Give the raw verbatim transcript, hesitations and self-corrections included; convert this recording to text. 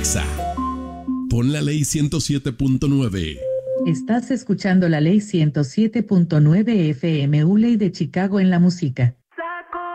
Exa. Pon la ley ciento siete punto nueve. Estás escuchando la ley ciento siete punto nueve F M U Ley de Chicago en la música.